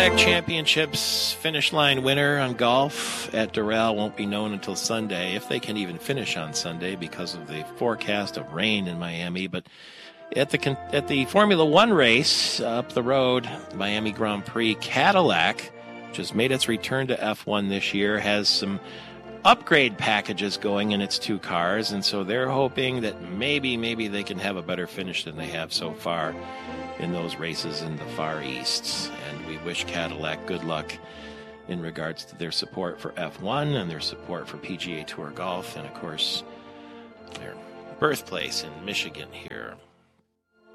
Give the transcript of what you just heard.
Championships finish line winner on golf at Doral won't be known until Sunday, if they can even finish on Sunday because of the forecast of rain in Miami. But at the Formula One race up the road, Miami Grand Prix, Cadillac, which has made its return to F1 this year, has some upgrade packages going in its two cars, and so they're hoping that maybe they can have a better finish than they have so far in those races in the Far East. And we wish Cadillac good luck in regards to their support for F1 and their support for PGA Tour golf, and of course their birthplace in Michigan here.